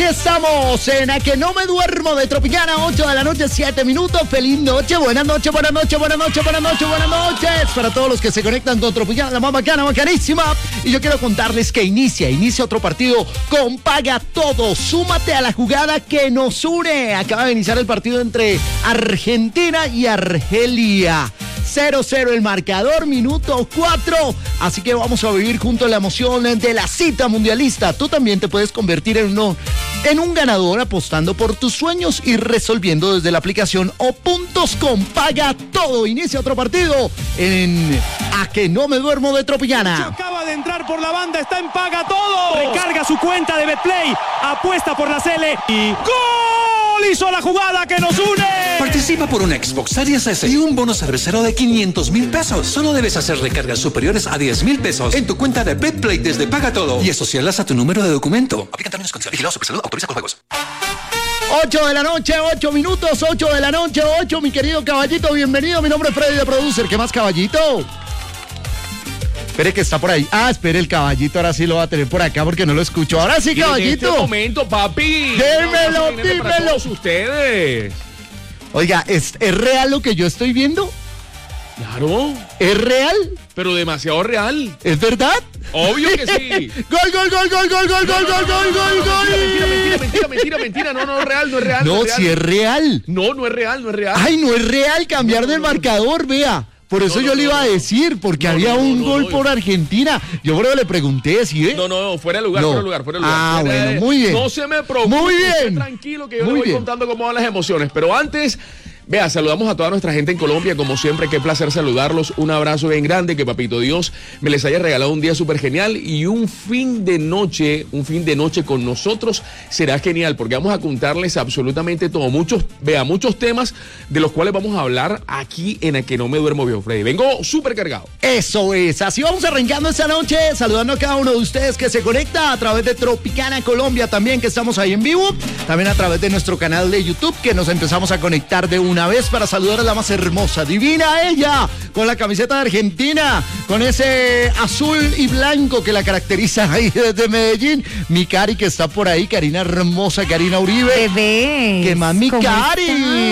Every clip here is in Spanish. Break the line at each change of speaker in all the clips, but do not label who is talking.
Estamos en A Que No Me Duermo de Tropicana, 8 de la noche, 7 minutos. Feliz noche, buenas noches, buenas noches, buenas noches, buenas noches, buenas noches. Para todos los que se conectan con Tropicana, la más bacana, bacanísima. Y yo quiero contarles que inicia otro partido con Paga Todo. Súmate a la jugada que nos une. Acaba de iniciar el partido entre Argentina y Argelia. 0-0 el marcador, minuto 4. Así que vamos a vivir juntos la emoción de la cita mundialista. Tú también te puedes convertir en un ganador apostando por tus sueños y resolviendo desde la aplicación o puntos con Paga Todo. Inicia otro partido en A Que No Me Duermo de Tropicana.
Acaba de entrar por la banda, está en Paga Todo. Recarga su cuenta de Betplay, apuesta por la Cele y ¡gol! Hizo la jugada que nos une.
Participa por un Xbox Series S y un bono cervecero de 500,000 pesos. Solo debes hacer recargas superiores a 10,000 pesos en tu cuenta de Betplay desde Paga Todo y asociarlas a tu número de documento. Aplican términos y condiciones. Vigilado Supersalud, autoriza con juegos.
8 de la noche, 8 minutos, 8 de la noche, 8, mi querido caballito, bienvenido. Mi nombre es Freddy de Producer. ¿Qué más, caballito? Espere que está por ahí. Espere, el caballito ahora sí lo va a tener por acá porque no lo escucho. Ahora sí, caballito.
En este momento, papi.
Dímelo.
Para todos ustedes.
Oiga, ¿es real lo que yo estoy viendo?
Claro.
¿Es real?
Pero demasiado real.
¿Es verdad?
Obvio que sí.
Gol.
Mentira. No es real.
No, si es real.
No es real.
Ay, no es real cambiar del marcador, vea. Por eso yo le iba a decir, porque había un gol por Argentina. Yo creo que le pregunté si es.
No, fuera de lugar.
Bueno, muy bien.
No se me preocupe.
Muy bien.
Esté tranquilo que yo le voy contando cómo van las emociones. Pero antes, vea, saludamos a toda nuestra gente en Colombia. Como siempre, qué placer saludarlos. Un abrazo bien grande. Que Papito Dios me les haya regalado un día súper genial y un fin de noche con nosotros será genial porque vamos a contarles absolutamente todo. Muchos temas de los cuales vamos a hablar aquí en A Que No Me Duermo, viejo Freddy. Vengo súper cargado.
Eso es. Así vamos arrancando esta noche, saludando a cada uno de ustedes que se conecta a través de Tropicana Colombia también, que estamos ahí en vivo. También a través de nuestro canal de YouTube, que nos empezamos a conectar de una vez para saludar a la más hermosa, divina ella, con la camiseta de Argentina, con ese azul y blanco que la caracteriza ahí desde Medellín. Mi Cari que está por ahí, Karina hermosa, Karina Uribe.
Bebés.
¿Qué más, mi Cari?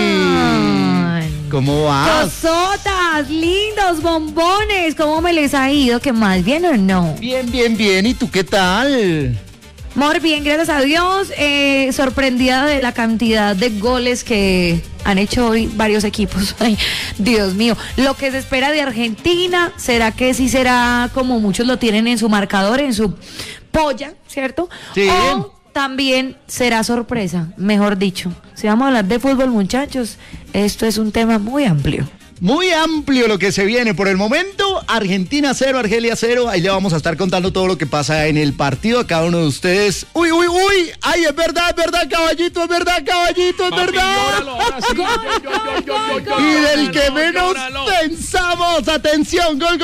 ¿Cómo vas?
Cosotas, lindos bombones, ¿cómo me les ha ido? ¿Qué más, bien o no?
Bien. ¿Y tú qué tal?
Muy bien, gracias a Dios. Sorprendida de la cantidad de goles que han hecho hoy varios equipos. Ay, Dios mío. Lo que se espera de Argentina, ¿será que sí será como muchos lo tienen en su marcador, en su polla, ¿cierto?
Sí.
O también será sorpresa, mejor dicho. Si vamos a hablar de fútbol, muchachos, esto es un tema muy amplio.
Muy amplio lo que se viene. Por el momento, Argentina 0, Argelia 0. Ahí le vamos a estar contando todo lo que pasa en el partido a cada uno de ustedes. ¡Uy! ¡Ay, es verdad, caballito! ¡Es verdad! Y del que menos pensamos. ¡Atención! ¡Gol!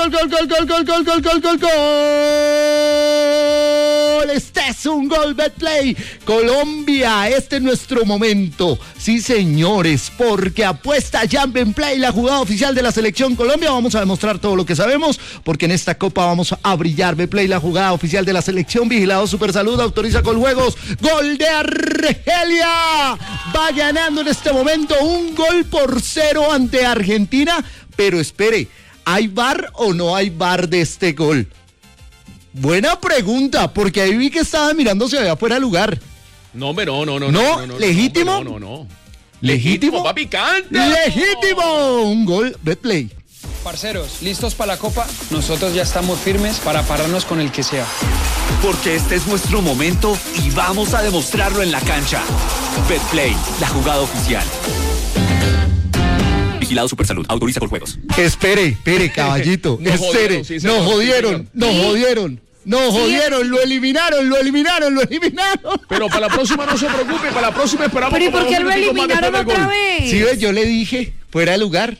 Este es un gol Betplay. Colombia, este es nuestro momento. Sí, señores, porque apuesta ya en Betplay, la jugada oficial de la Selección Colombia. Vamos a demostrar todo lo que sabemos, porque en esta copa vamos a brillar. Betplay, la jugada oficial de la Selección. Vigilado Supersalud, autoriza con juegos. Gol de Argelia. Va ganando en este momento 1-0 ante Argentina. Pero espere, ¿hay VAR o no hay VAR de este gol? Buena pregunta, porque ahí vi que estaba mirando si había fuera de lugar.
No, no.
¿No? ¿Legítimo?
No.
¿Legítimo?
Papi, canta.
¡Legítimo! Un gol Betplay.
Parceros, ¿listos para la Copa? Nosotros ya estamos firmes para pararnos con el que sea.
Porque este es nuestro momento y vamos a demostrarlo en la cancha. Betplay, la jugada oficial. Vigilado Supersalud, autoriza con juegos.
Espere, caballito. Nos jodieron. Lo eliminaron.
Pero para la próxima no se preocupe, para la próxima esperamos.
¿Pero y por qué lo eliminaron otra vez?
Sí, yo le dije, fuera de lugar.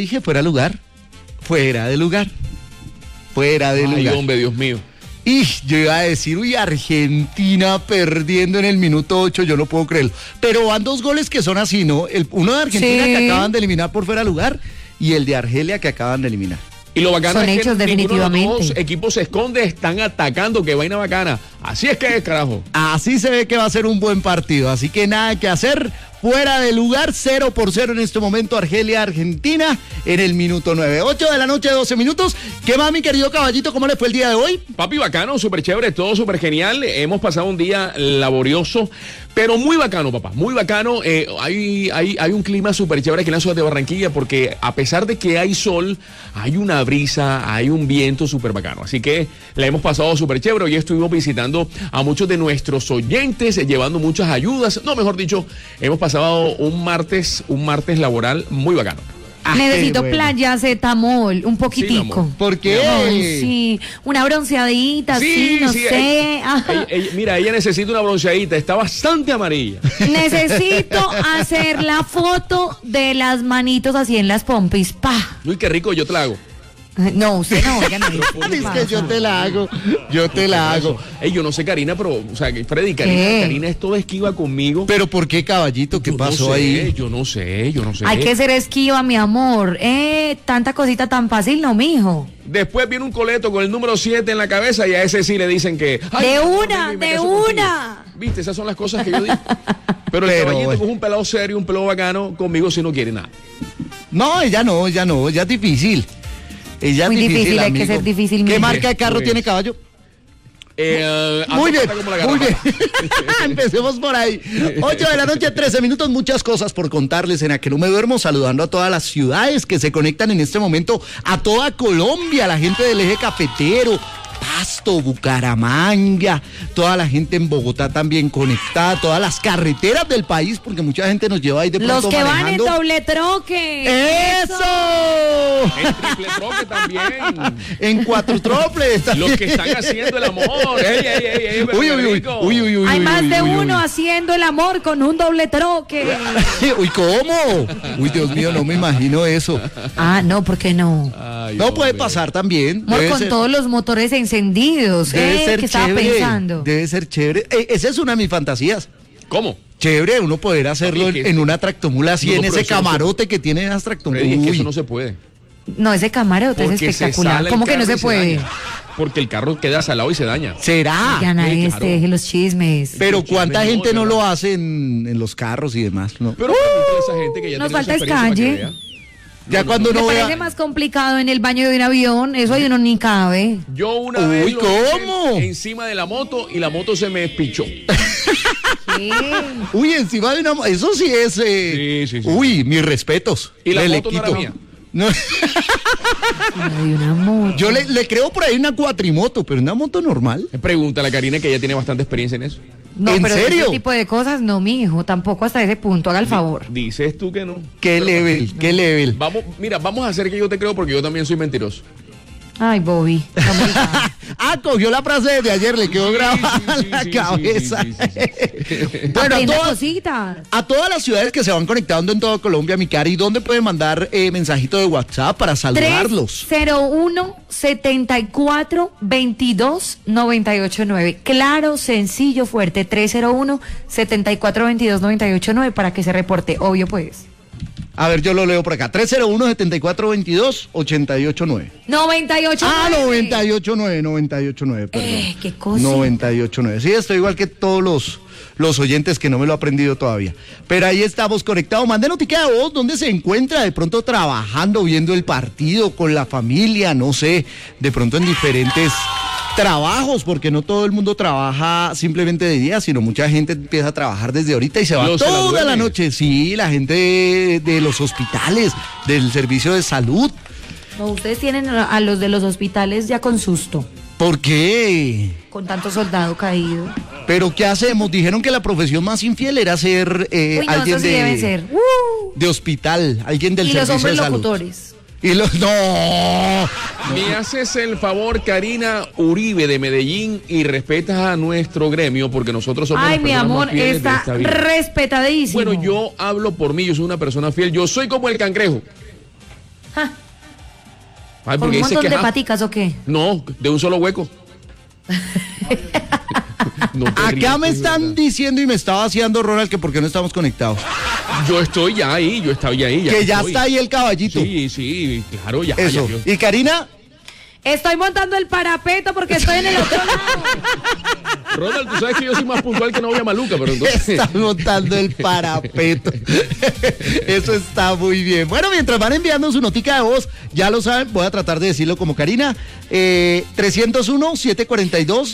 Ay, hombre, Dios mío.
Y yo iba a decir, Argentina perdiendo en el minuto 8, yo no puedo creerlo. Pero van 2 goles que son así, ¿no? Uno de Argentina que acaban de eliminar por fuera de lugar y el de Argelia que acaban de eliminar.
Y lo bacano
Son
es
hechos,
que
definitivamente.
ninguno de los dos equipos se esconde, están atacando, qué vaina bacana. Así es que es, carajo.
Así se ve que va a ser un buen partido, así que nada que hacer. Fuera de lugar, 0-0 en este momento, Argelia-Argentina en el minuto 9. 8 de la noche, 12 minutos. ¿Qué más, mi querido caballito? ¿Cómo le fue el día de hoy?
Papi, bacano, súper chévere, todo súper genial. Hemos pasado un día laborioso, pero muy bacano, papá, muy bacano. Hay un clima súper chévere aquí en la ciudad de Barranquilla, porque a pesar de que hay sol, hay una brisa, hay un viento súper bacano. Así que la hemos pasado súper chévere. Hoy estuvimos visitando a muchos de nuestros oyentes, llevando muchas ayudas. No, mejor dicho, hemos pasado un martes laboral muy bacano.
Necesito
bueno.
playacetamol, un poquitico.
Sí,
¿Por qué?
Ay, sí, una bronceadita, sí, no sé.
Mira, ella necesita una bronceadita, está bastante amarilla.
Necesito hacer la foto de las manitos así en las pompis. Pa.
Uy, qué rico, yo te la hago.
No, usted no, ella no.
Es que yo te la hago, yo te la hago.
Ey, yo no sé, Karina, pero, o sea, Freddy, Karina es toda esquiva conmigo.
Pero ¿por qué, caballito? ¿Qué
Yo
pasó
no sé,
ahí?
Yo no sé.
Hay que ser esquiva, mi amor. Tanta cosita tan fácil, no, mijo.
Después viene un coleto con el número 7 en la cabeza y a ese sí le dicen que... "Ay,
De
mi amor,
una,
ven, me
de
caso contigo".
una.
Viste, esas son las cosas que yo digo. Pero el
Pero,
caballito,
bueno.
que es un pelado serio, un pelado bacano, conmigo sí no quiere nada.
No, ella es difícil. Ella es
Muy difícil, hay que
amigo.
ser difícil,
¿Qué
mijo.
marca de carro
Pues.
tiene, caballo? Muy bien, muy bien. Empecemos por ahí. 8 de la noche, 13 minutos, muchas cosas por contarles en A Que No Me Duermo, saludando a todas las ciudades que se conectan en este momento, a toda Colombia, la gente del eje cafetero, Pasto, Bucaramanga, toda la gente en Bogotá también conectada, todas las carreteras del país, porque mucha gente nos lleva ahí de pronto
Los que van en
manejando.
doble troque.
¡Eso!
En triple troque también.
En cuatroples también.
Los que están haciendo el amor. Ey, pero
Uy,
qué
uy, uy,
rico.
uy, uy, uy.
Hay
uy,
más
uy,
de
uy,
uno
uy.
haciendo el amor con un doble troque.
Uy, ¿cómo? Uy, Dios mío, no me imagino eso.
Ah, no, ¿por qué no?
Ay,
No puede
hombre.
pasar también.
Amor,
Debe
con
ser-
todos los motores encendidos.
Debe ser
¿Qué estaba
chévere.
pensando?
Debe ser chévere. Esa es una de mis fantasías.
¿Cómo?
Chévere uno poder hacerlo
Papi, que-
en una tractomula así,
No,
en
pero
ese
eso no se-
camarote que tienen las tractomulas.
Freddy, es que
Uy.
eso no se puede.
No, ese camarote es
Porque se
espectacular.
sale el
¿Cómo que no
carro
se
y
puede?
daña. Porque el carro queda salado y se daña.
¿Será?
Ya nadie
claro.
deje los chismes.
Pero
Mucho
¿cuánta
chisme,
gente no
¿verdad?
lo hace en los carros y demás? ¿No?
Pero pregúntale a esa gente que ya
Nos
tiene esa
falta
experiencia para que
calle.
vea.
Ya cuando
Me
uno
parece
vea...
más complicado en el baño de un avión. Eso ahí uno ni cabe.
Yo una
Uy,
vez lo hice
¿cómo?
encima de la moto y la moto se me pichó.
Sí.
Uy, encima de una... Eso sí es...
Sí.
Uy, mis respetos.
Y la
Le
moto no era
quito.
mía.
No,
Hay una moto.
yo le creo por ahí una cuatrimoto, pero una moto normal.
Pregúntale a Karina, que ella tiene bastante experiencia en eso.
No,
¿En
pero
serio?
ese tipo de cosas no, mi hijo. Tampoco hasta ese punto. Haga el favor.
Dices tú que no.
Qué level, qué level.
Vamos, mira, vamos a hacer que yo te creo porque yo también soy mentiroso.
Ay, Bobby. está muy mal.
Ah, cogió la frase de ayer, le quedó grabada en la cabeza. Bueno,
Aprenda cositas.
a todas las ciudades que se van conectando en toda Colombia, mi Cari, ¿dónde pueden mandar mensajito de WhatsApp para saludarlos?
301-74-22-989. Claro, sencillo, fuerte. 301-74-22-989 para que se reporte. Obvio, pues.
A ver, yo lo leo por acá. 301-7422-889.
98.
Ah, 989, perdón.
Qué cosa.
989. Sí, estoy igual que todos los oyentes que no me lo he aprendido todavía. Pero ahí estamos conectados. Mande noticia de voz, ¿dónde se encuentra? De pronto trabajando, viendo el partido con la familia, no sé, de pronto en diferentes trabajos, porque no todo el mundo trabaja simplemente de día, sino mucha gente empieza a trabajar desde ahorita y se va
Los se la
toda la
duermen.
noche. Sí, la gente de los hospitales, del servicio de salud.
No, ustedes tienen a los de los hospitales ya con susto.
¿Por qué?
Con tanto soldado caído.
Pero ¿qué hacemos? Dijeron que la profesión más infiel era ser
Uy, no,
alguien
eso sí deben ser.
de hospital, alguien del
Y los
servicio
hombres
de salud.
locutores.
Y los no.
Me haces el favor, Karina Uribe de Medellín, y respetas a nuestro gremio porque nosotros somos
Ay,
las
mi
personas
amor,
más fieles de
está
esta vida.
respetadísimo.
Bueno, yo hablo por mí, yo soy una persona fiel. Yo soy como el cangrejo.
Ja,
Ay,
¿con
porque
un
dice
montón
que
de
ajá.
paticas o qué?
No, de un solo hueco. No te
Acá
rías,
me
es
están
verdad.
diciendo y me está vaciando Ronald que por qué no estamos conectados.
Yo estoy ya ahí, yo estaba ya ahí.
Que ya está ahí el caballito.
Sí, claro, ya.
Eso.
Ya.
¿Y Karina?
Estoy montando el parapeto porque estoy en el otro lado.
Ronald, tú sabes que yo soy más puntual que novia maluca, pero entonces...
Está montando el parapeto. Eso está muy bien. Bueno, mientras van enviando su notica de voz, ya lo saben, voy a tratar de decirlo como Karina. 301-742.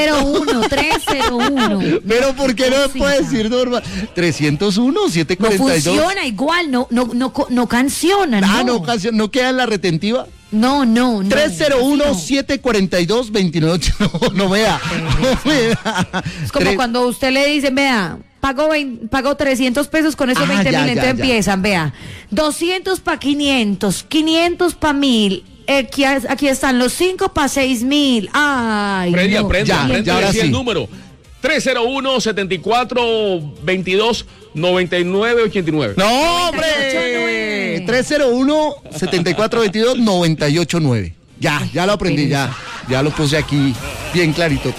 301.
Pero ¿por qué no me puede decir normal? 301-742.
No funciona igual, no canciona.
No queda en la retentiva.
No.
301-742-2989. No vea.
Es como cuando usted le dice, vea, pago 300 pesos con esos 20 mil, entonces empiezan, vea, 200 para 500, 500 para 1000. Aquí están los 5 para 6,000. Ay,
Freddy, aprende
ya ahora sí.
El número 301-7422-9989.
No, hombre. 301-7422-989. Ya lo aprendí, ya lo puse aquí bien clarito.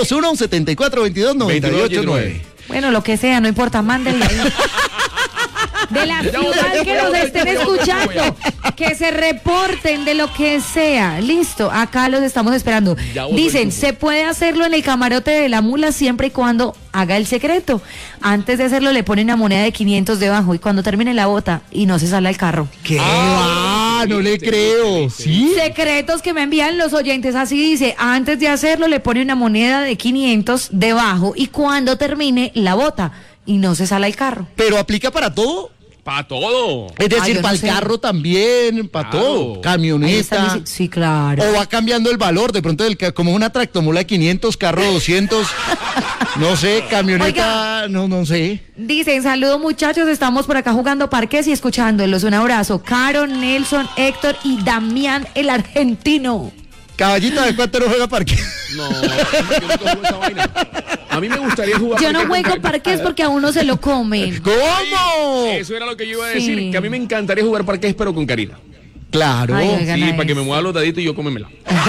301-7422-989.
Bueno, lo que sea, no importa, mándenle ahí. De la ciudad que nos estén escuchando, que se reporten de lo que sea. Listo, acá los estamos esperando. Dicen, se puede hacerlo en el camarote de la mula siempre y cuando haga el secreto. Antes de hacerlo le ponen una moneda de 500 debajo y cuando termine la bota y no se sale al carro.
¿Qué va? No le creo. ¿Sí?
Secretos que me envían los oyentes, así dice, antes de hacerlo le pone una moneda de 500 debajo y cuando termine la bota y no se sale al carro.
¿Pero aplica para todo?
Para todo.
Es decir, para el carro también, para todo. Camioneta.
Sí, claro.
O va cambiando el valor, de pronto como una tractomula 500, carro 200. No sé, camioneta, no sé.
Dicen, saludos muchachos, estamos por acá jugando parques y escuchándolos. Un abrazo. Caro, Nelson, Héctor y Damián, el argentino.
Caballito, ¿de cuánto no juega parques?
No, yo no juego esa vaina. A mí me gustaría jugar.
Yo no juego parques porque a uno se lo comen.
¿Cómo?
Eso era lo que yo iba a decir, que a mí me encantaría jugar parques, pero con Karina.
Claro.
Sí, para que me mueva los daditos y yo cómemela.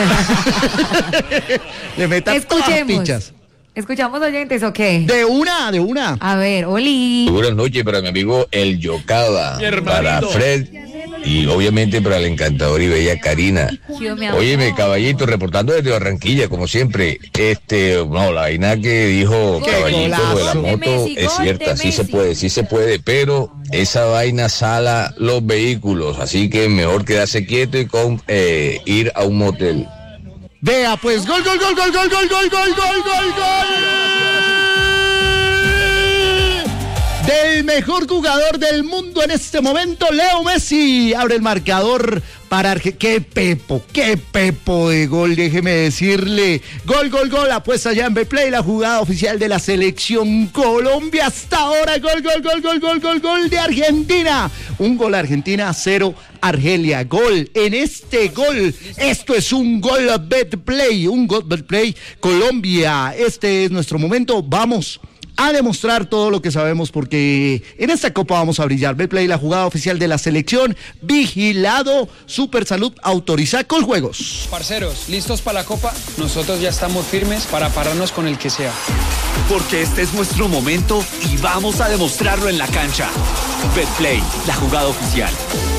Le metas todas las pichas.
¿Escuchamos oyentes o qué?
De una.
A ver, Oli.
Buenas noches para mi amigo El Yocada, para Fred y obviamente para la encantadora y bella Karina. Óyeme, caballito, reportando desde Barranquilla, como siempre. La vaina que dijo caballito de la moto es cierta, sí se puede, pero esa vaina sala los vehículos, así que mejor quedarse quieto y ir a un motel.
Vea, pues, gol. Del mejor jugador del mundo en este momento, Leo Messi. Abre el marcador para Argentina. Qué pepo de gol, déjeme decirle. Gol. Apuesta ya en Betplay, la jugada oficial de la selección Colombia. Hasta ahora, gol de Argentina. Un gol Argentina, 0 Argelia. Gol en este gol. Esto es un gol Betplay. Un gol Betplay Colombia. Este es nuestro momento. Vamos a demostrar todo lo que sabemos porque en esta copa vamos a brillar. Betplay, la jugada oficial de la selección, vigilado, Super Salud, autoriza Coljuegos.
Parceros, ¿listos para la copa? Nosotros ya estamos firmes para pararnos con el que sea.
Porque este es nuestro momento y vamos a demostrarlo en la cancha. Betplay, la jugada oficial.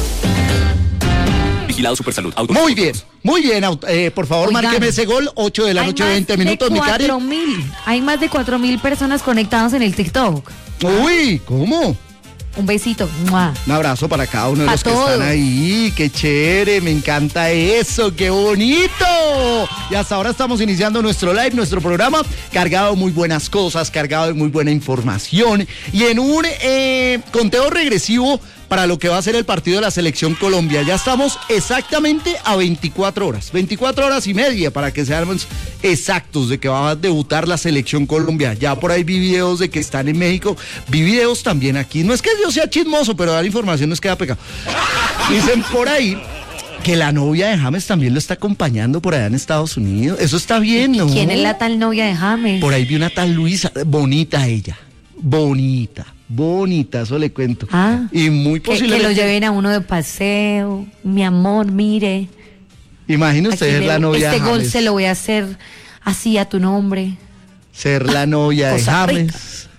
Vigilado Super Salud.
Muy bien. Por favor, márqueme ese gol. 8 de la noche, 20 minutos, mi Karen.
Hay más de 4,000 personas conectadas en el TikTok.
Uy, ¿cómo?
Un besito. ¡Mua!
Un abrazo para cada uno de los
todos.
que están ahí. Qué chévere, me encanta eso, qué bonito. Y hasta ahora estamos iniciando nuestro live, nuestro programa, cargado de muy buenas cosas, cargado de muy buena información y en un conteo regresivo para lo que va a ser el partido de la selección Colombia. Ya estamos exactamente a 24 horas y media para que seamos exactos de que va a debutar la selección Colombia. Ya por ahí vi videos de que están en México, vi videos también aquí. No es que yo sea chismoso, pero dar información nos queda pecado. Dicen por ahí que la novia de James también lo está acompañando por allá en Estados Unidos. Eso está bien, ¿no?
¿Quién es la tal novia de James?
Por ahí vi una tal Luisa, bonita ella, bonita, eso le cuento. Y muy posiblemente
que lo lleven a uno de paseo, mi amor, mire.
Imagine usted la novia de
James. Este gol se lo voy a hacer así a tu nombre.
Ser la novia de James.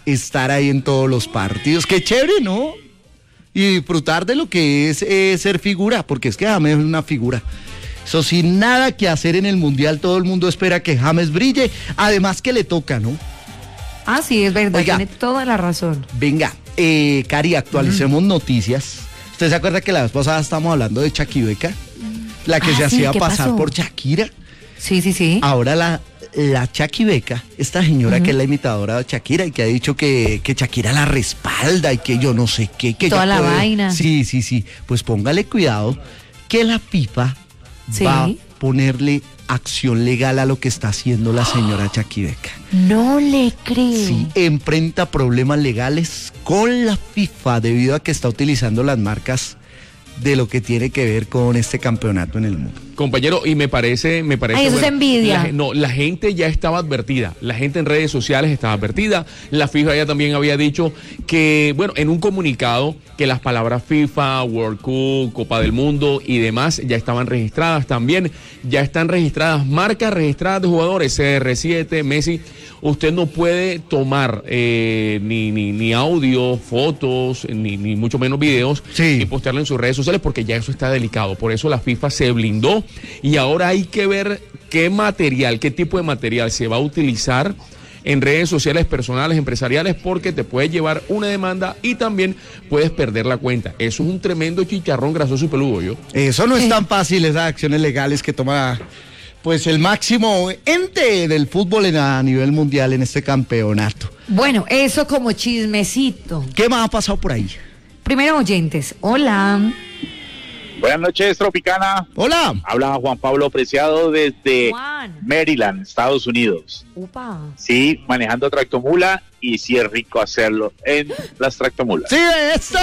estar ahí en todos los partidos. Qué chévere, ¿no? Y disfrutar de lo que es ser figura, porque es que James es una figura. Eso sin nada que hacer en el Mundial, todo el mundo espera que James brille, además que le toca, ¿no?
Ah, sí, es verdad,
Oiga,
tiene toda la razón.
Venga, Cari, actualicemos noticias. ¿Usted se acuerda que la vez pasada estábamos hablando de Chaquibeca? La que se hacía pasar por Shakira.
Sí.
Ahora la Chaquibeca, esta señora que es la imitadora de Shakira y que ha dicho que Shakira la respalda y que yo no sé qué. Que
toda la vaina.
Sí. Pues póngale cuidado que la FIFA va a ponerle acción legal a lo que está haciendo la señora Chaquibeca.
No le creo.
Sí, enfrenta problemas legales con la FIFA debido a que está utilizando las marcas de lo que tiene que ver con este campeonato en el mundo.
Compañero, y me parece...
Ay, eso es envidia.
La gente ya estaba advertida, la gente en redes sociales estaba advertida, la FIFA ya también había dicho que, bueno, en un comunicado, que las palabras FIFA, World Cup, Copa del Mundo y demás ya estaban registradas también, ya están registradas marcas registradas de jugadores, CR7, Messi. Usted no puede tomar ni audio, fotos, ni mucho menos videos y postearlo en sus redes sociales porque ya eso está delicado. Por eso la FIFA se blindó y ahora hay que ver qué tipo de material se va a utilizar en redes sociales personales, empresariales, porque te puede llevar una demanda y también puedes perder la cuenta. Eso es un tremendo chicharrón grasoso y peludo, ¿yo?
Eso no es tan fácil, esas acciones legales que toma... pues el máximo ente del fútbol a nivel mundial en este campeonato.
Bueno, eso como chismecito.
¿Qué más ha pasado por ahí?
Primero, oyentes, hola.
Buenas noches, Tropicana.
Hola.
Habla Juan Pablo Preciado desde Maryland, Estados Unidos.
Upa.
Sí, manejando tractomula y sí es rico hacerlo en las tractomulas.
¡Sí, eso!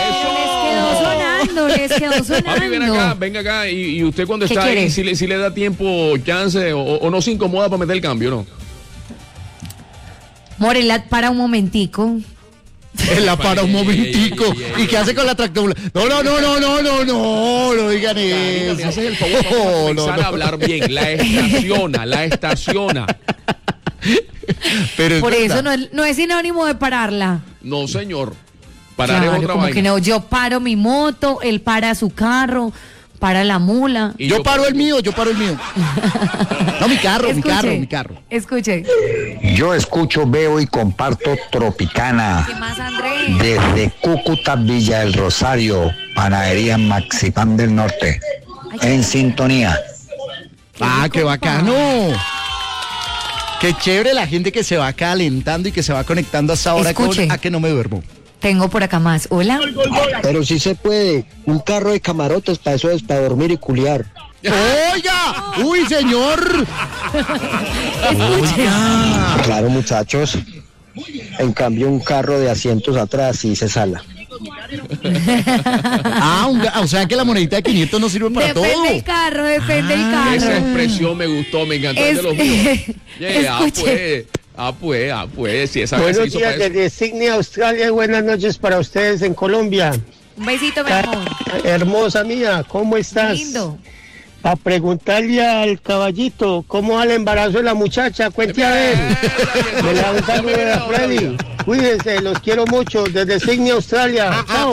Les quedó sonando.
Papi, venga acá. Y usted cuando está ahí, si le da tiempo, chance, o no se incomoda para meter el cambio, ¿no?
Morelat, para un momentico.
Él la para un momentico. ¿Y qué hace con la tractomula? No digan eso.
Me haces el favor, vamos a comenzar a hablar bien. La estaciona.
Pero por eso no es sinónimo de pararla.
No, señor. Parar es otra vaina.
Que no, yo paro mi moto, él para su carro, para la mula.
Y yo paro el mío. No, mi carro.
Escuche.
Yo escucho, veo y comparto Tropicana.
¿Qué más, Andrés?
Desde Cúcuta, Villa del Rosario, Panadería Maxipán del Norte. En sintonía.
¡Qué bacano! Qué chévere la gente que se va calentando y que se va conectando hasta ahora con A que no me duermo.
Tengo por acá más. Hola.
Pero sí se puede. Un carro de camarotes, para eso es, para dormir y culiar.
¡Oiga! ¡Uy, señor!
Oiga. Claro, muchachos. En cambio, un carro de asientos atrás sí se sala.
O sea que la monedita de 500 no sirve para todo.
Depende del carro.
Esa expresión me gustó, me encantó. De los míos. Pues. Sí, esa
buenos días desde Sydney, Australia. Buenas noches para ustedes en Colombia.
Un besito, mi amor.
Hermosa mía, ¿cómo estás?
Lindo.
A preguntarle al caballito cómo va el embarazo de la muchacha, cuente a ver. Me la un saludo a Freddy. Cuídense, los quiero mucho desde Sydney, Australia. Chao.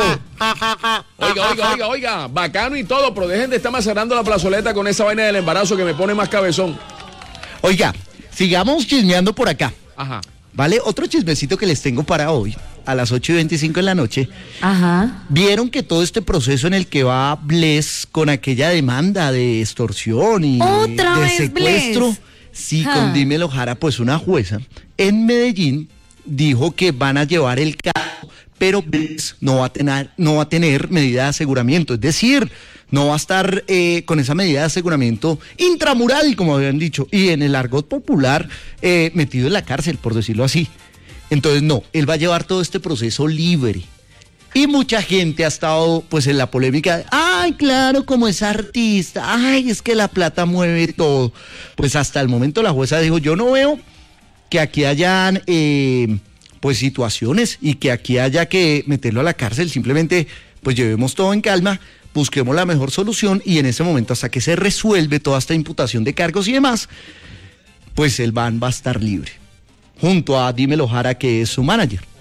Oiga, bacano y todo, pero dejen de estar macerando la plazoleta con esa vaina del embarazo que me pone más cabezón.
Oiga, sigamos chismeando por acá.
Ajá.
Vale, otro chismecito que les tengo para hoy, a las 8:25 de la noche.
Ajá.
Vieron que todo este proceso en el que va Bless con aquella demanda de extorsión y de secuestro,
Bless.
Sí, con Dímelo Jara, pues una jueza en Medellín dijo que van a llevar el caso, pero Bless no va a tener medida de aseguramiento, es decir, no va a estar con esa medida de aseguramiento intramural, como habían dicho, y en el argot popular metido en la cárcel, por decirlo así. Entonces no, él va a llevar todo este proceso libre. Y mucha gente ha estado pues en la polémica de, ay, claro, como es artista, ay, es que la plata mueve todo. Pues hasta el momento la jueza dijo, yo no veo que aquí hayan pues situaciones y que aquí haya que meterlo a la cárcel, simplemente pues llevemos todo en calma, busquemos la mejor solución y en ese momento hasta que se resuelve toda esta imputación de cargos y demás, pues el man va a estar libre, junto a Dímelo Jara, que es su manager.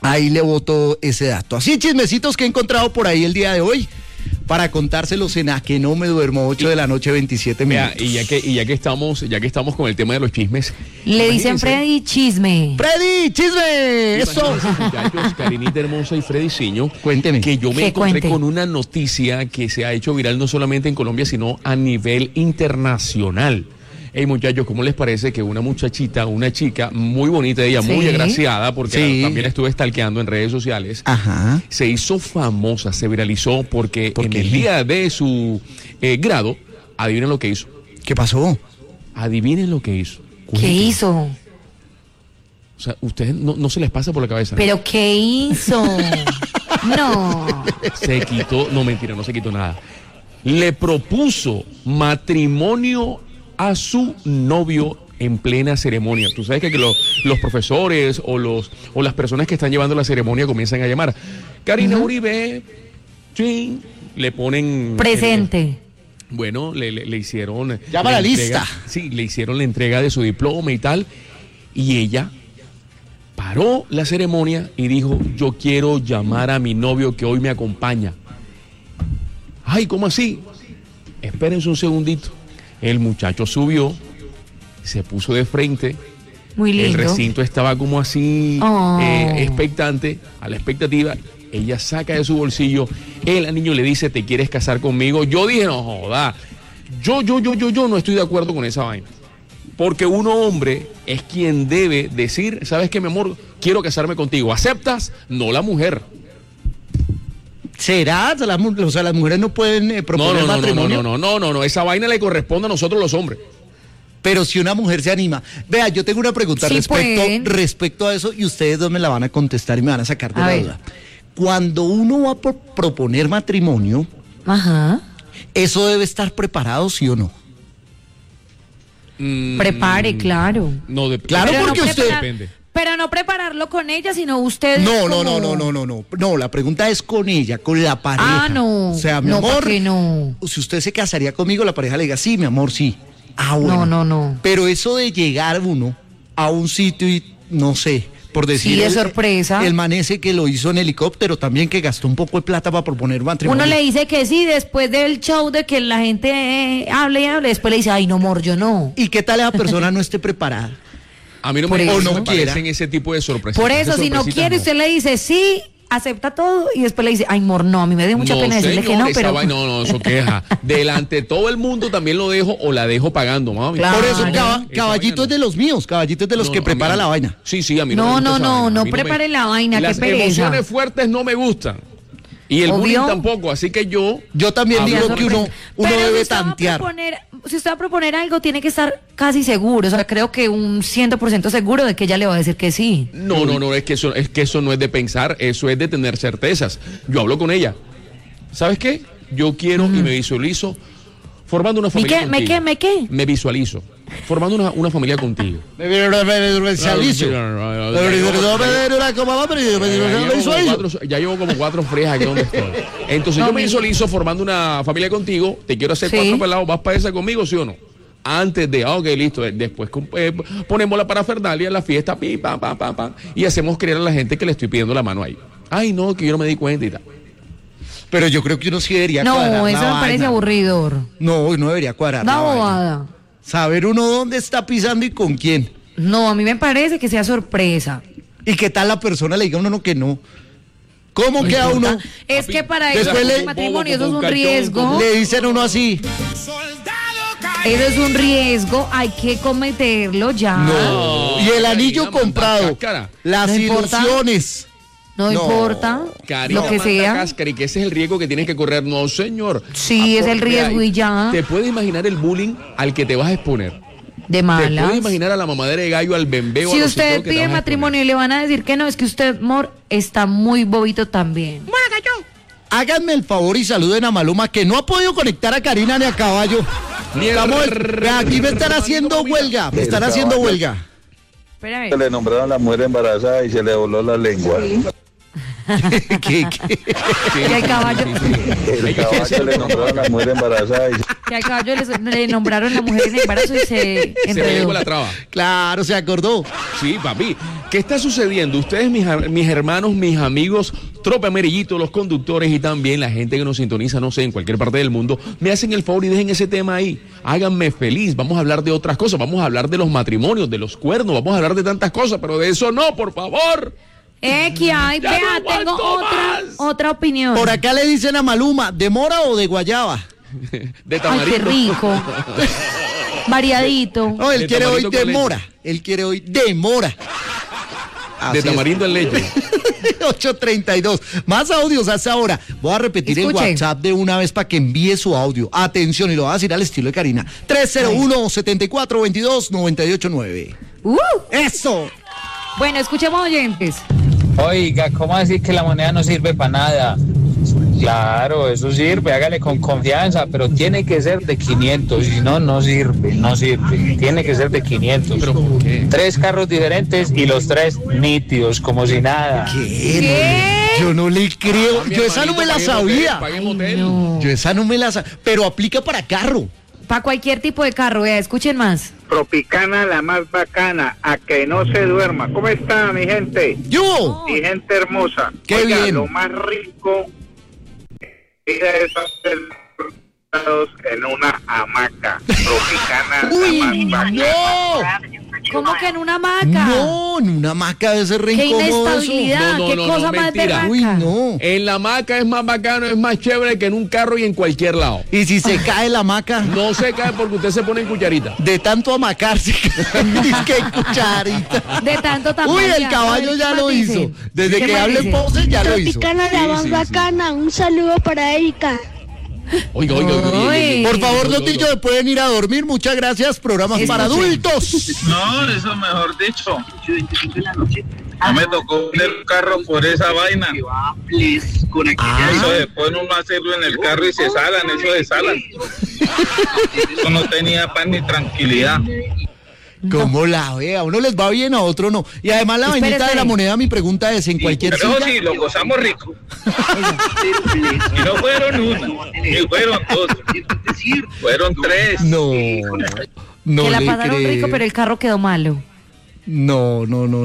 Ahí le boto ese dato. Así chismecitos que he encontrado por ahí el día de hoy para contárselos en A que no me duermo, 8 de la noche, 27 minutos.
Y ya que estamos con el tema de los chismes.
Le dicen Freddy Chisme.
¡Freddy Chisme! ¡Eso!
Muchachos, Karinita hermosa y Freddy Ciño.
Cuénteme.
Que yo me encontré con una noticia que se ha hecho viral no solamente en Colombia, sino a nivel internacional. Hey, muchachos, ¿cómo les parece que una chica muy bonita, ella muy agraciada, porque también estuve stalkeando en redes sociales, se hizo famosa, se viralizó porque en el día de su grado, adivinen lo que hizo.
¿Qué pasó?
Adivinen lo que hizo.
¿Qué hizo?
O sea, ustedes no se les pasa por la cabeza.
¿Pero qué hizo? No.
Se quitó, no mentira, no se quitó nada. Le propuso matrimonio a su novio en plena ceremonia. Tú sabes que los profesores o las personas que están llevando la ceremonia comienzan a llamar. Karina Uribe, ching, le ponen
presente.
Bueno, le hicieron
llama la lista.
Sí, le hicieron la entrega de su diploma y tal. Y ella paró la ceremonia y dijo: yo quiero llamar a mi novio que hoy me acompaña. Ay, ¿cómo así? Espérense un segundito. El muchacho subió, se puso de frente.
Muy lindo.
El recinto estaba como así, expectante, a la expectativa. Ella saca de su bolsillo, el niño le dice: ¿te quieres casar conmigo? Yo dije: no joda, yo no estoy de acuerdo con esa vaina. Porque uno hombre es quien debe decir: ¿sabes qué, mi amor? Quiero casarme contigo. ¿Aceptas? No la mujer.
¿Será? O sea, las mujeres no pueden proponer matrimonio.
No, esa vaina le corresponde a nosotros los hombres.
Pero si una mujer se anima. Vea, yo tengo una pregunta respecto a eso y ustedes dos me la van a contestar y me van a sacar de la duda. Cuando uno va a proponer matrimonio, ¿eso debe estar preparado, sí o no?
Prepare, claro.
Claro, porque usted depende.
Pero no prepararlo con ella, sino ustedes.
No, la pregunta es con ella, con la pareja.
Ah, no.
O sea, mi amor, si usted se casaría conmigo, la pareja le diga: sí, mi amor, sí. Ah, bueno.
No.
Pero eso de llegar uno a un sitio y, no sé, por decir.
Sí, de sorpresa.
El man ese que lo hizo en helicóptero también, que gastó un poco de plata para proponer matrimonio.
Uno le dice que sí, después del show de que la gente hable y hable, después le dice: ay, no, amor, yo no.
¿Y qué tal esa persona no esté preparada?
A mí no me parecen ese tipo de sorpresas.
Por eso, si no quiere, usted le dice sí, acepta todo y después le dice: ay, amor, no, a mí me dio mucha pena decirle que no, pero...
No, eso queja. Delante de todo el mundo también lo dejo o la dejo pagando, mami.
Claro. Por eso, Caballito es de los míos, Caballito es de los que prepara la vaina.
Sí, a mí no me gusta.
No prepare la vaina, qué pereza.
Las emociones fuertes no me gustan. Y el bullying tampoco, así que yo
también digo que uno debe tantear.
Si usted va a proponer algo, tiene que estar casi seguro. O sea, creo que un 100% seguro de que ella le va a decir que sí.
No, es que eso no es de pensar, eso es de tener certezas. Yo hablo con ella. ¿Sabes qué? Yo quiero y me visualizo formando una familia contigo.
¿Me qué?
Me visualizo formando una familia contigo. Ya llevo como 4 frías aquí donde estoy. Entonces yo me visualizo formando una familia contigo. Te quiero hacer 4 pelados. ¿Vas para esa conmigo, sí o no? Antes de, ok, listo. Después ponemos la parafernalia en la fiesta, y hacemos creer a la gente que le estoy pidiendo la mano ahí. Ay, no, que yo no me di cuenta y tal.
Pero yo creo que uno sí debería cuadrar.
No, eso me parece aburridor.
No, uno debería cuadrar.
Da bobada.
Saber uno dónde está pisando y con quién.
No, a mí me parece que sea sorpresa.
¿Y qué tal la persona le diga a uno que no? ¿Cómo queda uno?
Es que para eso el matrimonio, eso es un riesgo.
Le dicen a uno así.
Eso es un riesgo, hay que cometerlo ya.
No. Y el anillo comprado. Las ilusiones.
No importa,
Karina,
lo que sea.
Cáscara, y que ese es el riesgo que tienes que correr. No, señor.
Sí, es el riesgo y ya.
¿Te puedes imaginar el bullying al que te vas a exponer?
De malas.
¿Te puedes imaginar a la mamadera de gallo, al bembeo?
Si usted pide matrimonio y le van a decir que no, es que usted, amor, está muy bobito también.
Háganme el favor y saluden a Maluma, que no ha podido conectar a Karina ni a Caballo. Aquí me están haciendo huelga. Me están haciendo huelga.
Se le nombraron a la mujer embarazada y se le voló la lengua.
¿Qué?
Que al caballo.
El caballo le nombraron a la mujer embarazada.
Que al caballo le nombraron la mujer en embarazo y se enredó.
Se le dio la traba.
Claro, se acordó.
Sí, papi. ¿Qué está sucediendo? Ustedes, mis hermanos, mis amigos, Tropa Amarillito, los conductores y también la gente que nos sintoniza, no sé, en cualquier parte del mundo, me hacen el favor y dejen ese tema ahí. Háganme feliz. Vamos a hablar de otras cosas. Vamos a hablar de los matrimonios, de los cuernos. Vamos a hablar de tantas cosas, pero de eso no, por favor.
Que hay, vea, no tengo otra opinión.
Por acá le dicen a Maluma, ¿de mora o de guayaba?
De tamarindo.
Ay, qué rico. Variadito.
No, él quiere hoy de mora. Él quiere hoy de mora.
De tamarindo en leche.
8:32. Más audios hasta ahora. Voy a repetir el WhatsApp de una vez para que envíe su audio. Atención, y lo voy a decir al estilo de Karina. 301-7422-989. ¡Eso!
Bueno, escuchemos oyentes.
Oiga, ¿cómo decir que la moneda no sirve para nada? Claro, eso sirve, hágale con confianza, pero tiene que ser de 500, si no, no sirve, tiene que ser de 500.
¿Pero por qué?
3 carros diferentes y los 3 nítidos, como si nada.
¿Qué? Yo no le creo, yo esa no me la sabía. Yo esa no me la sabía, pero aplica para carro.
Para cualquier tipo de carro, escuchen más.
Tropicana, la más bacana, a que no se duerma. ¿Cómo está, mi gente?
¡Yo!
Mi gente hermosa.
¡Qué
Oiga,
bien!
Lo más rico es hacer en una hamaca. Tropicana,
¡Uy,
la más bacana.
no!
¿Cómo que en una hamaca?
No, en una hamaca debe ser re
¡Qué
incómodo eso.
inestabilidad! ¡Qué cosa más
mentira.
berraca!
Uy, no.
En la hamaca es más bacano, es más chévere que en un carro y en cualquier lado.
¿Y si se cae la hamaca?
No se cae porque usted se pone en cucharita.
De tanto amacarse, es que cucharita.
De tanto tamaño.
Uy, el caballo ya lo hizo. Desde que hable Pose ya lo hizo.
Tropicana, la más bacana. Un saludo para Erika.
Oiga.
Por favor, Lotillo, ¿me pueden ir a dormir? Muchas gracias. Programas para adultos.
No, eso mejor dicho. No me tocó el carro por esa vaina. Eso después uno hacerlo en el carro y se salan, eso de salan. Eso no tenía paz ni tranquilidad.
¿Cómo la ve? A uno les va bien, a otro no. Y además la vainita de la moneda, mi pregunta es, ¿en cualquier
pero
silla?
sí, lo gozamos rico. Y no fueron una, ni fueron 2, fueron 3.
No
que la
le
pasaron
creo.
rico, pero el carro quedó malo.
No.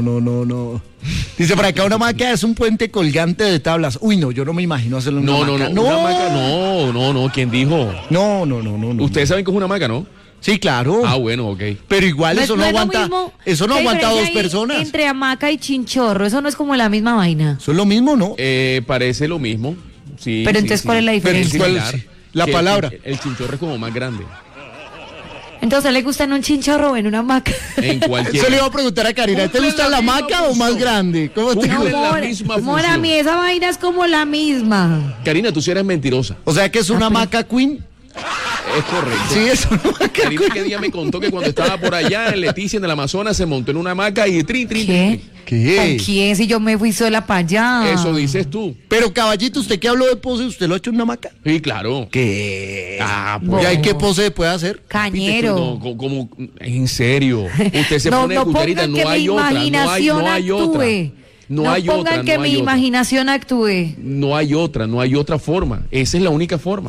Dice por acá, una hamaca es un puente colgante de tablas. Uy, no, yo no me imagino hacerlo en una hamaca.
Una hamaca, no, ¿quién dijo?
No.
Ustedes saben que es una hamaca, ¿no?
Sí, claro.
Ah, bueno, ok.
Pero igual eso no aguanta.
Mismo,
eso no aguanta a 2 personas.
Entre hamaca y chinchorro, eso no es como la misma vaina.
Eso es lo mismo, ¿no?
Parece lo mismo. Sí.
Pero entonces, ¿cuál es la diferencia?
¿Cuál es la palabra?
El chinchorro es como más grande.
Entonces, ¿le gusta en un chinchorro o en una hamaca?
En cualquier.
Eso le iba a preguntar a Karina. ¿Te gusta la hamaca o más grande? ¿Cómo te gusta?
Mora, a mí esa vaina es como la misma.
Karina, tú sí eres mentirosa.
O sea que es una hamaca queen.
Es correcto.
Sí, es una hamaca.
Karina que día me contó que cuando estaba por allá en Leticia, en el Amazonas, se montó en una hamaca y
¿Qué?
¿Qué?
¿Con quién? Si yo me fui sola para allá.
Eso dices tú.
Pero, caballito, ¿usted que habló de pose? ¿Usted lo ha hecho en una hamaca?
Sí, claro.
¿Qué?
Pues.
¿Y hay qué pose puede hacer?
Cañero.
No, como, en serio. Usted se pone en cucharita, no hay otra. No hay otra. No
pongan que mi imaginación actúe.
No hay otra forma. Esa es la única forma.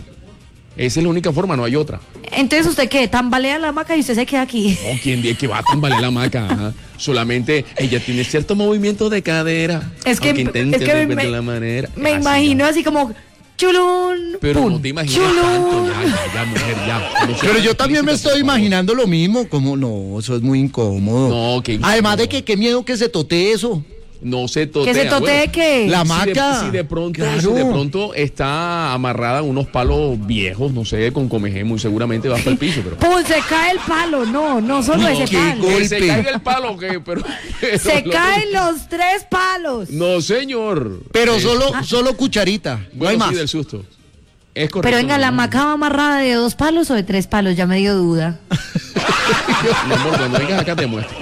No hay otra.
Entonces, ¿usted qué? ¿Tambalea la hamaca y usted se queda aquí?
No, ¿quién dice que va a tambalear la hamaca? Ajá. Solamente ella tiene cierto movimiento de cadera.
Es que
la manera.
Me imagino así como chulún.
Pero
pum,
no te imaginas tanto. Ya, mujer, ya.
Pero yo también me estoy imaginando lo mismo. Como no, eso es muy incómodo.
No, que
además de que qué miedo que se totee eso.
No se totea.
¿Que se totee qué?
La hamaca.
Si de pronto está amarrada a unos palos viejos, no sé, con comejé, muy seguramente va hasta el piso. Pero...
Pues se cae el palo, no solo ese palo.
Que se caiga el palo, ¿qué? Pero
se caen los 3 palos.
No, señor.
Pero solo cucharita. No hay más.
Sí, del susto. Es correcto.
Pero venga, ¿la hamaca va amarrada de 2 palos o de 3 palos? Ya me dio duda.
Mi amor, cuando vengas acá te muestro.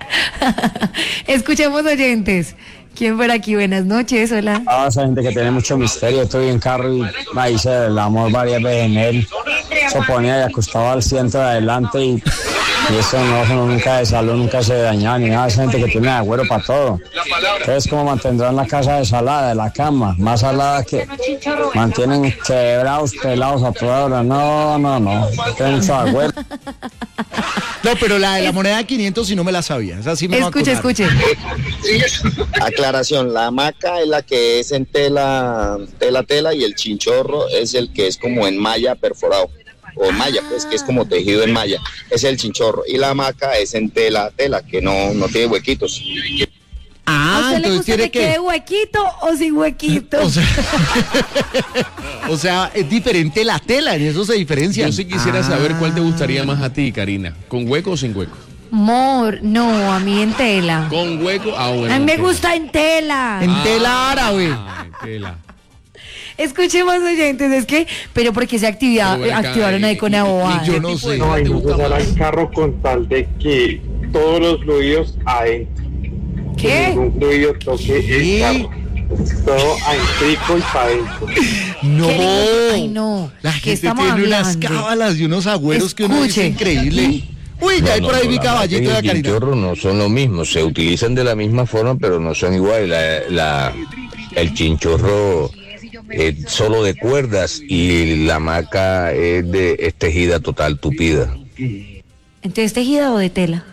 Escuchemos oyentes. ¿Quién por aquí? Buenas noches, hola.
Esa gente que tiene mucho misterio. Estoy en carro y me hice el amor varias veces en él. Se ponía y acostaba al asiento de adelante y Y eso no nunca de salud, nunca se daña ni nada. Es gente que tiene agüero para todo. Entonces, ¿cómo mantendrán la casa de salada, de la cama? Más salada que mantienen quebrados, pelados a toda hora. No. Tienen mucho agüero.
No, pero la de la moneda de 500 sí no me la sabía. Esa sí me
Escuche.
Aclaración, la hamaca es la que es en tela, y el chinchorro es el que es como en malla perforado. O malla, pues que es como tejido en malla. Ese es el chinchorro. Y la hamaca es en tela, que no tiene huequitos.
¿A usted le gusta que quede huequito o sin huequito?
O sea, es diferente la tela, en eso se diferencia.
Yo sí quisiera saber cuál te gustaría más a ti, Karina. ¿Con hueco o sin hueco?
Amor, no, a mí en tela.
¿Con hueco? Bueno.
A mí me gusta en tela.
En tela árabe.
En tela.
Escuchemos, oyentes, pero porque se activaron ahí con Aboa.
Yo no sé.
No, y no usar el carro con tal de que todos los fluidos adentro.
¿Qué?
Que ningún fluido toque el carro. Todo adentro y para adentro.
No.
Ay, no.
La gente tiene unas cábalas y unos agüeros que uno dice increíble. Uy, ya hay por ahí mi caballito de la Karina.
Los chinchorros no son lo mismo, se utilizan de la misma forma, pero no son iguales. El chinchorro es solo de cuerdas y la hamaca es tejida total, tupida.
¿Entonces tejida o de tela?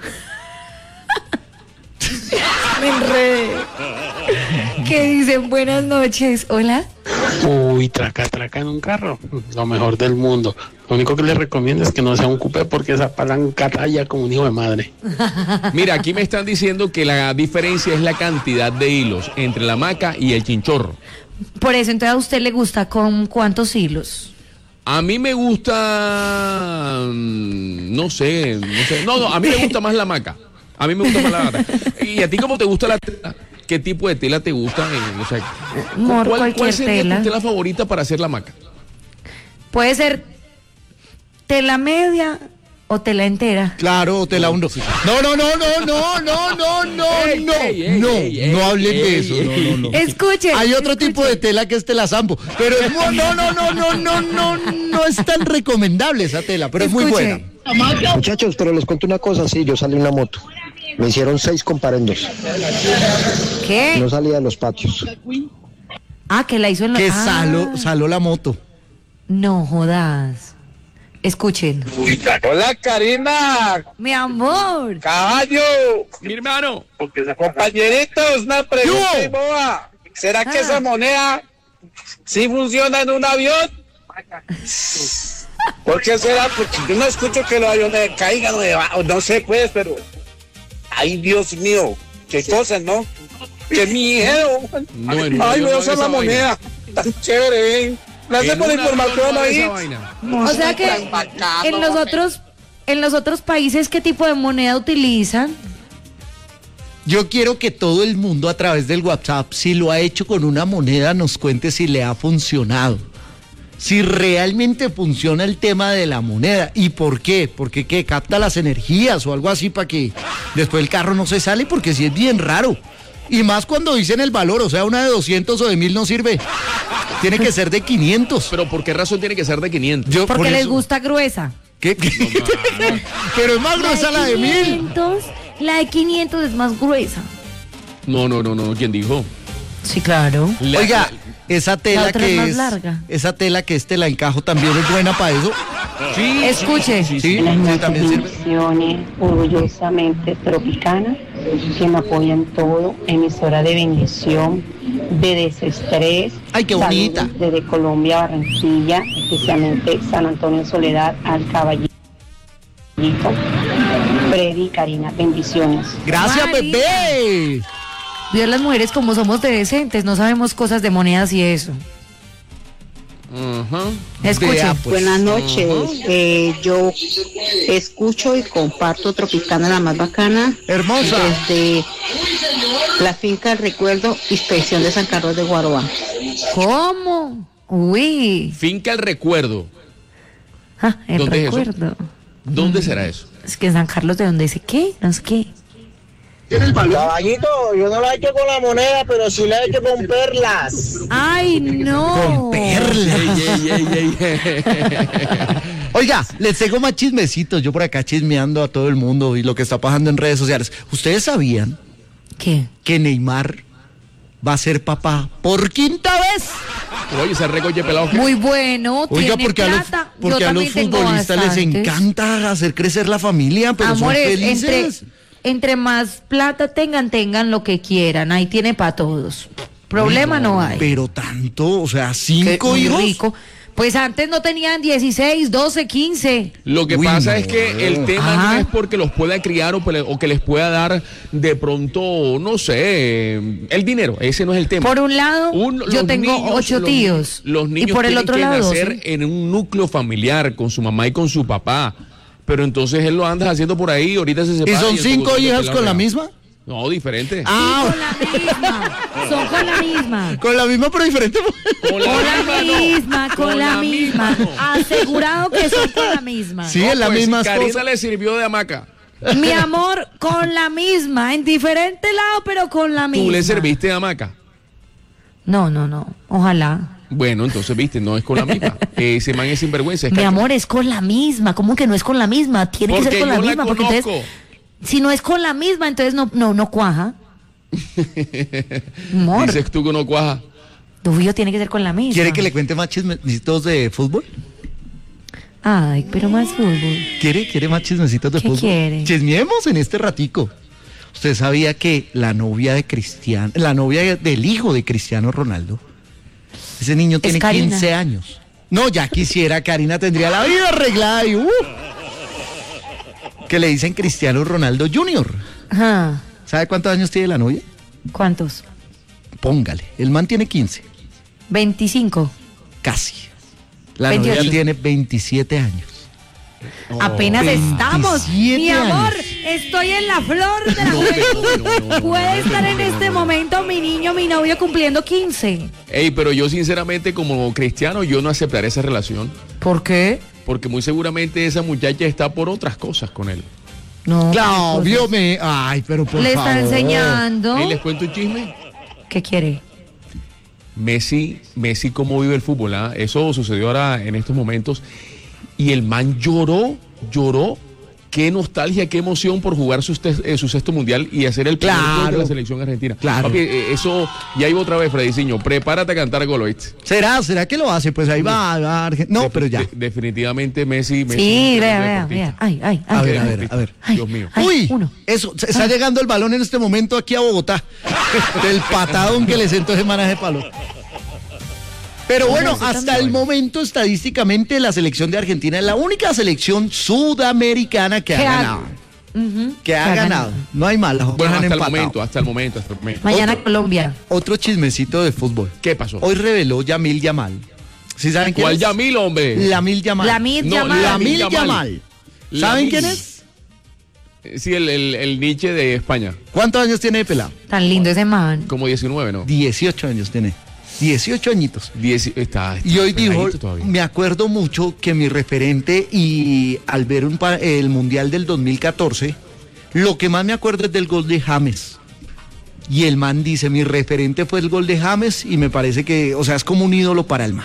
Me enredé. ¿Qué dicen? Buenas noches. Hola.
Uy, traca en un carro. Lo mejor del mundo. Lo único que les recomiendo es que no sea un coupé porque esa palanca talla como un hijo de madre.
Mira, aquí me están diciendo que la diferencia es la cantidad de hilos entre la hamaca y el chinchorro.
Por eso, entonces, ¿a usted le gusta con cuántos hilos?
A mí me gusta... No sé. No, a mí me gusta más la hamaca. A mí me gusta más la hamaca. ¿Y a ti cómo te gusta la tela? ¿Qué tipo de tela te gusta? ¿Cuál sería tu tela favorita para hacer la hamaca?
Puede ser tela media o tela entera.
Claro, o tela uno. No hablen de eso. No.
Escuchen.
Hay otro tipo de tela que es tela sampo, pero no es tan recomendable esa tela, pero es muy buena.
Muchachos, pero les cuento una cosa, sí, yo salí en una moto. Me hicieron 6 comparendos.
¿Qué?
No salía de los patios.
Que la hizo en la...
Que saló la moto.
No jodas. Escuchen.
Hola, Karina.
Mi amor.
Caballo.
Mi hermano.
Compañeritos, una pregunta boba. ¿Será que esa moneda sí funciona en un avión? ¿Por qué será? Porque yo no escucho que los aviones caigan no sé pues, pero... Ay, Dios mío, qué cosas, ¿no? Qué miedo. Ay, voy a usar la moneda. Tan chévere, ¿eh? Gracias por la información ahí.
O sea que en los otros países, ¿qué tipo de moneda utilizan?
Yo quiero que todo el mundo a través del WhatsApp, si lo ha hecho con una moneda, nos cuente si le ha funcionado. Si realmente funciona el tema de la moneda. ¿Y por qué? Porque ¿qué? ¿Capta las energías o algo así para que después el carro no se sale? Porque sí es bien raro. Y más cuando dicen el valor, o sea, una de 200 o de 1000 no sirve. Tiene que ser de 500.
¿Pero por qué razón tiene que ser de 500?
Porque les gusta gruesa.
¿Qué? Pero es más gruesa la de 1000.
La de 500 es más gruesa.
No. ¿Quién dijo?
Sí, claro.
Oiga, esa tela que
es larga.
Esa tela que es tela encajo también es buena para eso.
Sí. Escuche.
Sí, también
sirve. Orgullosamente tropicana, que me apoya en todo, emisora de bendición, de desestrés.
Ay, qué bonita.
Desde Colombia, Barranquilla, especialmente San Antonio Soledad, al Caballito. Freddy y Karina, bendiciones.
Gracias, bebé.
Dios, las mujeres como somos de decentes, no sabemos cosas de monedas y eso. Escuchen.
Buenas noches. Yo escucho y comparto Tropicana, la más bacana.
Hermosa.
Desde la finca El Recuerdo, inspección de San Carlos de Guaroa.
¿Cómo? Uy.
Finca El Recuerdo.
El
¿Dónde
Recuerdo.
Es eso? ¿Dónde será eso?
Es que en San Carlos, ¿de dónde dice qué? No sé qué.
Caballito, yo no la he hecho con la moneda, pero sí la he hecho con perlas.
¡Ay, no!
Con perlas. Oiga, les tengo más chismecitos. Yo por acá chismeando a todo el mundo y lo que está pasando en redes sociales. ¿Ustedes sabían que Neymar va a ser papá por quinta vez?
Oye, ese recoche pelado.
Muy bueno,
oiga,
tiene
porque
plata.
porque a los futbolistas les encanta hacer crecer la familia, pero
amores,
son felices.
Entre más plata tengan lo que quieran. Ahí tiene para todos. Problema no hay.
Pero tanto, o sea, 5 hijos.
Rico. Pues antes no tenían 16, 12, 15.
Lo que pasa es que el tema no es porque los pueda criar o que les pueda dar de pronto, no sé, el dinero. Ese no es el tema.
Por un lado, yo tengo 8 tíos.
Los niños
y por el otro
tienen que
lado,
nacer en un núcleo familiar con su mamá y con su papá. Pero entonces él lo anda haciendo por ahí, ahorita se separa.
¿Y son 5 hijas con la misma?
No, diferente.
Con la misma. Son con la misma.
Con la misma, pero diferente.
Con la misma. Asegurado que son con la misma.
Sí, es la misma.
Karina le sirvió de hamaca.
Mi amor, con la misma. En diferente lado, pero con la misma.
¿Tú le serviste de hamaca?
No. Ojalá.
Bueno, entonces, viste, no es con la misma. Ese man es sinvergüenza.
Mi amor, es con la misma. ¿Cómo que no es con la misma? Tiene que ser con la misma. Porque entonces, si no es con la misma, entonces no cuaja. Amor.
Dices tú que no cuaja.
Tuyo tiene que ser con la misma.
¿Quiere que le cuente más chismecitos de fútbol?
Ay, pero más fútbol.
¿Quiere más chismecitos de fútbol?
¿Qué quiere?
Chismeemos en este ratico. ¿Usted sabía que la novia del hijo de Cristiano Ronaldo, ese niño tiene 15 años? No, ya quisiera, Karina tendría la vida arreglada y que le dicen Cristiano Ronaldo Jr.
Ajá.
¿Sabe cuántos años tiene la novia?
¿Cuántos?
Póngale, el man tiene 15.
25.
Casi. La novia tiene 27 años.
Apenas estamos. Mi amor, estoy en la flor de la juventud. Puede estar en este momento mi niño, mi novio cumpliendo 15.
Ey, pero yo sinceramente como cristiano yo no aceptaré esa relación.
¿Por qué?
Porque muy seguramente esa muchacha está por otras cosas con él.
No.
Claudio ay, pero por
le
favor.
está enseñando.
¿Y les cuento un chisme?
¿Qué quiere?
Messi, cómo vive el fútbol, ¿ah? Eso sucedió ahora en estos momentos. Y el man lloró. Qué nostalgia, qué emoción por jugar su sexto mundial y hacer el primer gol de la selección argentina.
Claro.
Papi, eso, ya iba otra vez, Frediciño. Prepárate a cantar Goloitz.
¿Será que lo hace? Pues ahí va Argentina. No, pero ya.
Definitivamente Messi.
Sí, vea. Ay.
A ver.
Dios mío.
Eso, se está llegando el balón en este momento aquí a Bogotá. Del patadón que le sentó ese manaje de palo. Pero bueno, hasta el momento, estadísticamente, la selección de Argentina es la única selección sudamericana que ha ganado. Que ha ganado. No hay malas.
Bueno, hasta el momento.
Mañana Colombia.
Otro chismecito de fútbol.
¿Qué pasó?
Hoy reveló Yamil Yamal. ¿Sí saben quién
es? ¿Cuál
es?
Yamil, hombre?
Lamil Yamal. Lamil Yamal. ¿Saben quién es?
Sí, el Nietzsche de España.
¿Cuántos años tiene de pelado?
Tan lindo ese man.
Como 19, ¿no?
18 años tiene. 18 añitos.
Y
hoy dijo, me acuerdo mucho que mi referente, y al ver el Mundial del 2014, lo que más me acuerdo es del gol de James. Y el man dice, mi referente fue el gol de James y me parece que, o sea, es como un ídolo para el man.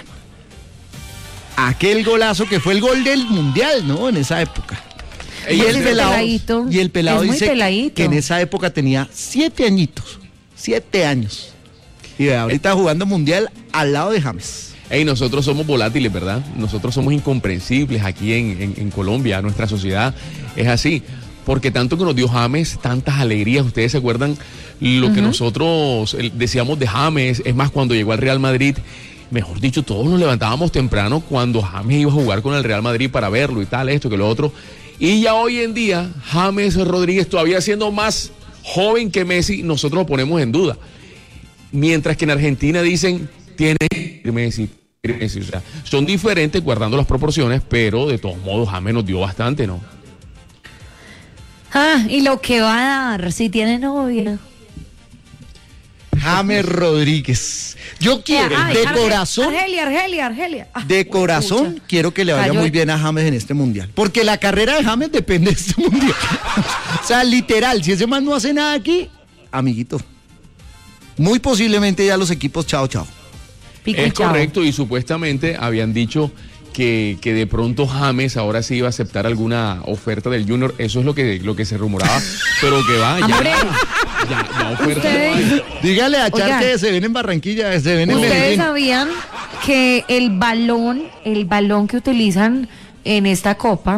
Aquel golazo que fue el gol del Mundial, ¿no? En esa época. Y el pelado dice que en esa época tenía 7 añitos. 7 años. Y ahorita jugando mundial al lado de James.
Nosotros somos volátiles, ¿verdad? Nosotros somos incomprensibles aquí en Colombia. Nuestra sociedad es así. Porque tanto que nos dio James, tantas alegrías. Ustedes se acuerdan lo que nosotros decíamos de James. Es más, cuando llegó al Real Madrid, mejor dicho, todos nos levantábamos temprano cuando James iba a jugar con el Real Madrid para verlo y tal, esto que lo otro. Y ya hoy en día, James Rodríguez, todavía siendo más joven que Messi, nosotros lo ponemos en duda. Mientras que en Argentina dicen, tiene Messi. O sea, son diferentes guardando las proporciones, pero de todos modos James nos dio bastante, ¿no?
Y lo que va a dar si tiene novia.
James Rodríguez. Yo quiero, corazón.
Argelia.
De corazón, quiero que le vaya muy bien a James en este mundial. Porque la carrera de James depende de este mundial. O sea, literal, si ese man no hace nada aquí, amiguito, muy posiblemente ya los equipos chao.
Es correcto, y supuestamente habían dicho que de pronto James ahora sí iba a aceptar alguna oferta del Junior. Eso es lo que se rumoraba, pero que va, ya oferta.
Dígale a Char que se ven en Barranquilla, se ven en Medellín.
¿Ustedes sabían que el balón que utilizan en esta copa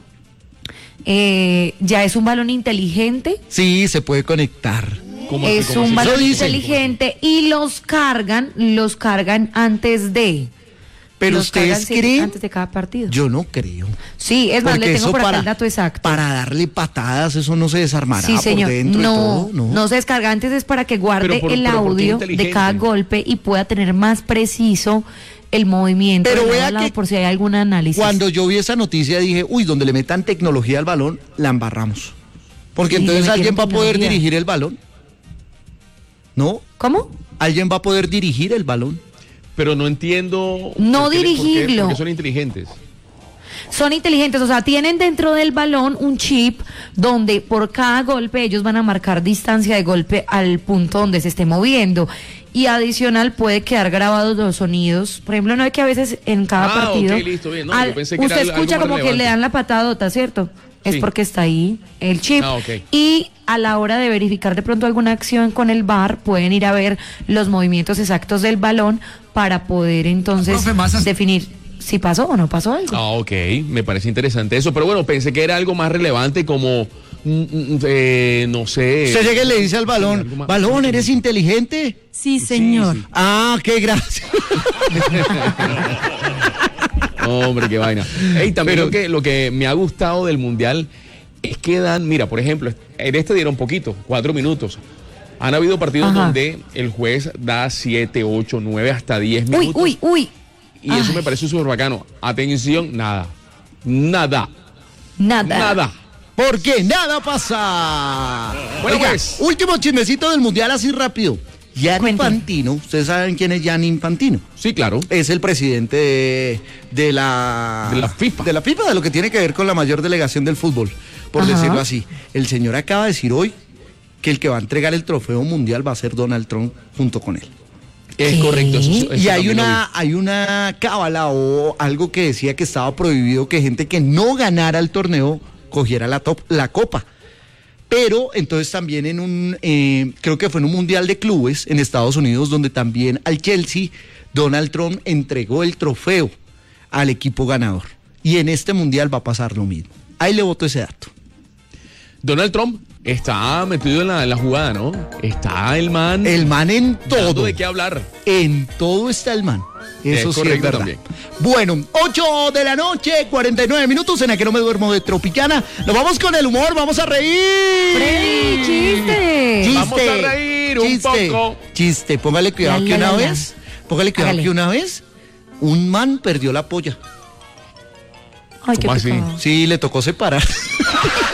ya es un balón inteligente?
Sí, se puede conectar.
Es un balón inteligente y los cargan antes de.
Pero ustedes creen.
Antes de cada partido.
Yo no creo.
Sí, es más, le tengo por acá el dato exacto.
Para darle patadas, eso no se desarmará por dentro.
No se descarga antes, es para que guarde el audio de cada golpe y pueda tener más preciso el movimiento.
Pero vea que
por si hay algún análisis.
Cuando yo vi esa noticia dije, donde le metan tecnología al balón, la embarramos. Porque entonces alguien va a poder dirigir el balón. ¿No?
¿Cómo?
Alguien va a poder dirigir el balón.
Pero no entiendo.
No dirigirlo.
Porque son inteligentes.
Son inteligentes, o sea, tienen dentro del balón un chip donde por cada golpe ellos van a marcar distancia de golpe al punto donde se esté moviendo. Y adicional puede quedar grabados los sonidos. Por ejemplo, no es que a veces en cada partido.
Okay, listo, bien. No, yo pensé que
usted
era
escucha
algo
como que le dan la patadota, ¿cierto? Es porque está ahí el chip. Y a la hora de verificar de pronto alguna acción con el VAR, pueden ir a ver los movimientos exactos del balón para poder entonces definir si pasó o no pasó algo.
Ok, me parece interesante eso. Pero bueno, pensé que era algo más relevante como, no sé.
Usted llega y le dice al balón, balón, ¿eres inteligente?
Sí, señor.
Sí. Ah, qué gracia.
Hombre, qué vaina. También lo que me ha gustado del Mundial es que dan, mira, por ejemplo, en este dieron poquito, 4 minutos. Han habido partidos donde el juez da 7, 8, 9, hasta 10 minutos.
Uy.
Y eso me parece súper bacano. Atención, nada.
Porque nada pasa.
Bueno,
oiga,
pues.
Último chismecito del Mundial así rápido. Gianni Infantino, ¿ustedes saben quién es Gianni Infantino?
Sí, claro.
Es el presidente de la FIFA. De la FIFA, de lo que tiene que ver con la mayor delegación del fútbol, por decirlo así. El señor acaba de decir hoy que el que va a entregar el trofeo mundial va a ser Donald Trump junto con él.
Es correcto. Eso
y hay una cábala o algo que decía que estaba prohibido que gente que no ganara el torneo cogiera la copa. Pero entonces también creo que fue en un mundial de clubes en Estados Unidos donde también al Chelsea Donald Trump entregó el trofeo al equipo ganador. Y en este mundial va a pasar lo mismo. Ahí le boto ese dato.
Donald Trump está metido en la jugada, ¿no? Está el man.
El man en todo.
¿De qué hablar?
En todo está el man. Eso sí es verdad.
También.
Bueno, 8 de la noche, 49 minutos en la que no me duermo de Tropicana. Nos vamos con el humor, vamos a reír.
¡Freddy, chiste!
Vamos a reír un poco.
Chiste, póngale cuidado que una vez un man perdió la polla.
Ay, qué
¿Cómo así?
Sí, le tocó separar.